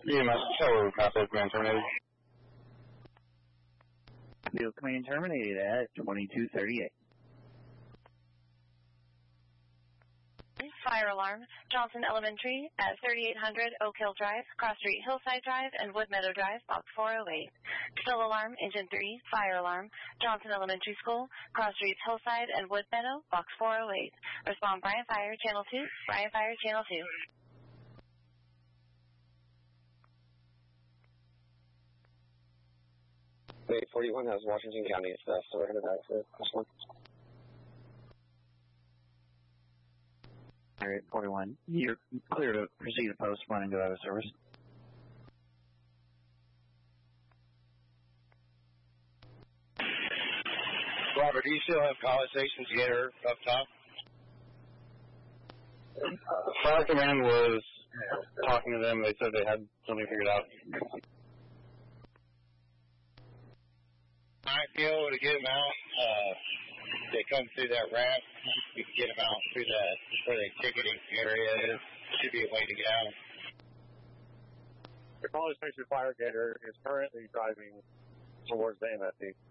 EMS, hello, Pathway Command terminated. Field Command terminated at 2238. Fire alarm, Johnson Elementary at 3800 Oak Hill Drive, Cross Street Hillside Drive, and Wood Meadow Drive, box 408. Still alarm, engine 3, fire alarm, Johnson Elementary School, Cross Street Hillside, and Wood Meadow, box 408. Respond Brian Fire, Channel 2, Brian Fire, Channel 2. 841 has Washington County. It's surrounded by this one. All right, 41. You're clear to proceed to post 1 and go out of service. Robert, do you still have College Station Gator up top? Fire Command was talking to them. They said they had something figured out. Might be able to get them out. They come through that ramp. You can get them out through that where the ticketing area is. Should be a way to get out. The College Station Fire Gator is currently driving towards the MSD.